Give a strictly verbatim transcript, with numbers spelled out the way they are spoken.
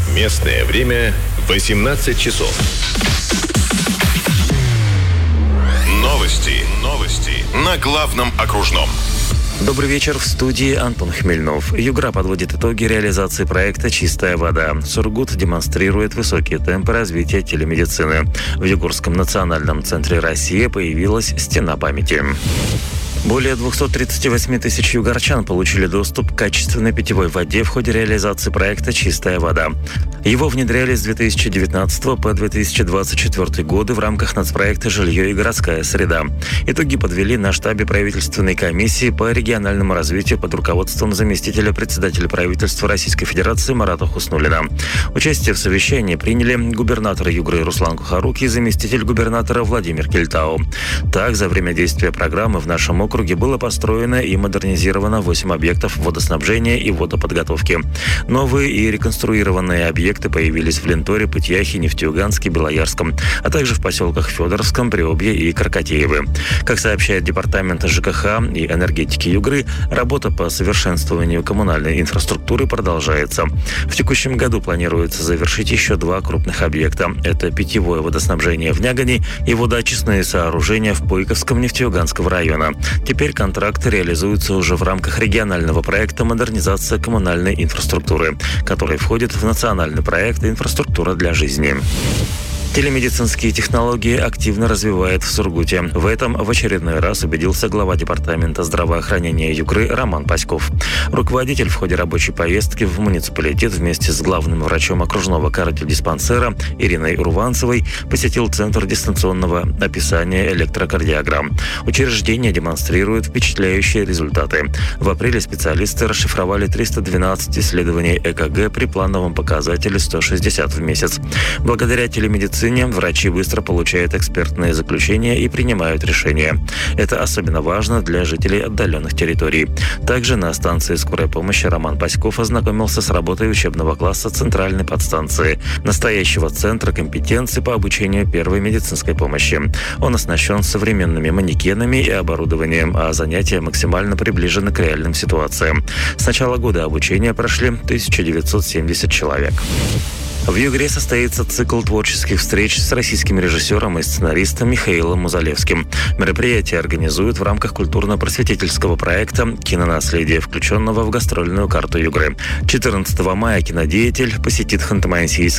Местное время восемнадцать часов. Новости. Новости. На главном окружном. Добрый вечер, в студии Антон Хмельнов. Югра подводит итоги реализации проекта «Чистая вода». Сургут демонстрирует высокие темпы развития телемедицины. В Югорском национальном центре России появилась стена памяти. Более двухсот тридцати восьми тысяч югорчан получили доступ к качественной питьевой воде в ходе реализации проекта «Чистая вода». Его внедряли с две тысячи девятнадцатого по две тысячи двадцать четвёртый годы в рамках нацпроекта «Жилье и городская среда». Итоги подвели на штабе правительственной комиссии по региональному развитию под руководством заместителя председателя правительства Российской Федерации Марата Хуснуллина. Участие в совещании приняли губернатор Югры Руслан Кухарук и заместитель губернатора Владимир Кельтау. Так, за время действия программы в нашем округе было построено и модернизировано восемь объектов водоснабжения и водоподготовки. Новые и реконструированные объекты появились в Ленторе, Пытьяхе, Нефтеюганске, Белоярском, а также в поселках Федоровском, Приобье и Каркатеевы. Как сообщает департамент ЖКХ и энергетики Югры, работа по совершенствованию коммунальной инфраструктуры продолжается. В текущем году планируется завершить еще два крупных объекта. Это питьевое водоснабжение в Нягане и водоочистные сооружения в Пойковском Нефтеюганского района. Теперь контракт реализуется уже в рамках регионального проекта «Модернизация коммунальной инфраструктуры», который входит в национальный проект «Инфраструктура для жизни». Телемедицинские технологии активно развивают в Сургуте. В этом в очередной раз убедился глава департамента здравоохранения Югры Роман Паськов. Руководитель в ходе рабочей поездки в муниципалитет вместе с главным врачом окружного кардиодиспансера Ириной Урванцевой посетил Центр дистанционного описания электрокардиограмм. Учреждение демонстрирует впечатляющие результаты. В апреле специалисты расшифровали триста двенадцать исследований ЭКГ при плановом показателе сто шестьдесят в месяц. Благодаря телемедицине врачи быстро получают экспертные заключения и принимают решения. Это особенно важно для жителей отдаленных территорий. Также на станции скорой помощи Роман Паськов ознакомился с работой учебного класса центральной подстанции, настоящего центра компетенции по обучению первой медицинской помощи. Он оснащен современными манекенами и оборудованием, а занятия максимально приближены к реальным ситуациям. С начала года обучения прошли тысяча девятьсот семьдесят человек. В Югре состоится цикл творческих встреч с российским режиссером и сценаристом Михаилом Музалевским. Мероприятие организуют в рамках культурно-просветительского проекта «Кинонаследие», включенного в гастрольную карту Югры. четырнадцатого мая кинодеятель посетит Ханты-Мансийск,